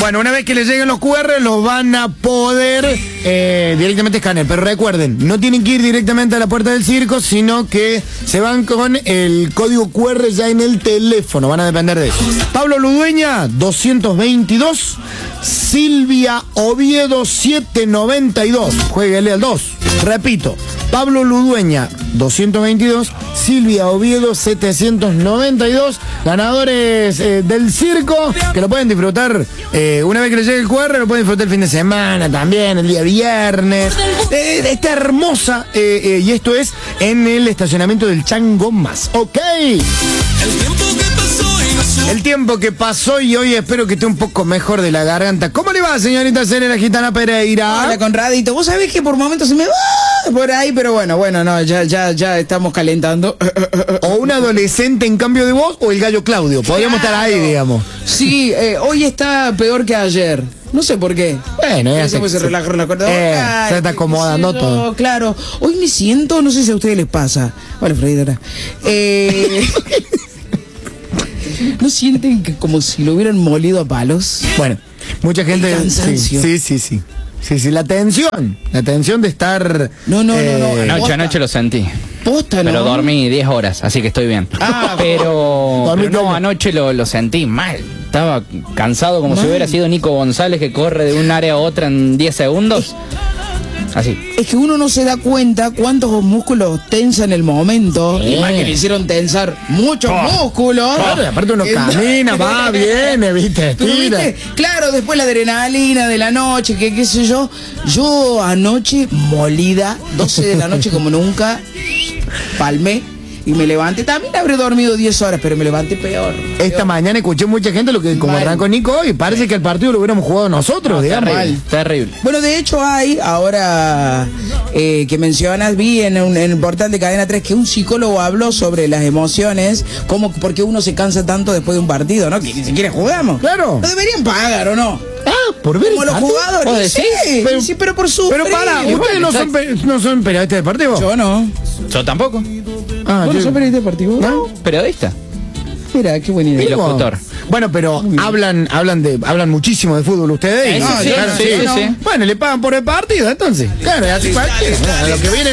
Bueno, una vez que les lleguen los QR, los van a poder directamente escanear. Pero recuerden, no tienen que ir directamente a la puerta del circo, sino que se van con el código QR ya en el teléfono. Van a depender de eso. Pablo Ludueña, 222. Silvia Oviedo, 792. Jueguele al 2. Repito, Pablo Ludueña, 222. Silvia Oviedo, 792. Ganadores del circo, que lo pueden disfrutar una vez que les llegue el QR, lo pueden disfrutar el fin de semana también, el día viernes. Está hermosa, y esto es en el estacionamiento del Chango Más. Ok. El tiempo que pasó y hoy espero que esté un poco mejor de la garganta. ¿Cómo le va, señorita Serena Gitana Pereira? Hola, Conradito. Vos sabés que por momentos se me va por ahí, pero bueno, no, ya estamos calentando. O un adolescente en cambio de voz o el gallo Claudio. Podríamos estar ahí, digamos. Sí, hoy está peor que ayer. No sé por qué. Bueno, ya se relaja la cuerda vocal, se está acomodando todo. Claro. Hoy me siento, no sé si a ustedes les pasa. Hola, Freidora. ¿No sienten que como si lo hubieran molido a palos? Bueno, mucha gente... Cansancio. Sí, la tensión de estar... No. Anoche lo sentí. Posta, ¿no? Pero dormí 10 horas, así que estoy bien. Pero no, anoche lo sentí mal. Estaba cansado como si hubiera sido Nico González, que corre de un área a otra en 10 segundos. Así. Es que uno no se da cuenta cuántos músculos tensa en el momento. Y más que le hicieron tensar muchos músculos. Claro, aparte uno camina, va, viene, viste, estira. ¿Viste? Claro, después la adrenalina de la noche, que qué sé yo. Yo anoche molida, 12 de la noche como nunca, palmé. Y me levanté, también habré dormido 10 horas, pero me levanté peor. Esta mañana escuché mucha gente lo que como arrancó Nico y parece que el partido lo hubiéramos jugado nosotros, digamos. Terrible. Bueno, de hecho hay, ahora que mencionas, vi en el portal de Cadena 3 que un psicólogo habló sobre las emociones, porque uno se cansa tanto después de un partido, ¿no? Que ni siquiera jugamos. Claro. ¿No deberían pagar o no? Por ver como los jugadores. Sí, pero por su... Pero para, ¿ustedes no son periodistas deportivos? Yo no. Yo tampoco. ¿Vos no sos periodista deportivo? No. ¿Periodista? Mira, qué buena idea. Y locutor. Bueno, pero hablan muchísimo de fútbol ustedes. Sí. Bueno, le pagan por el partido, entonces. Claro, así cualquiera. Lo que viene